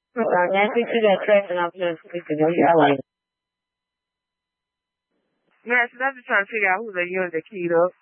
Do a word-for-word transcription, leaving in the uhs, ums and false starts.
Well, Nancy, to that question, I'm just speaking to you. I like Man, so I'm just trying to figure out who the unit that keyed up.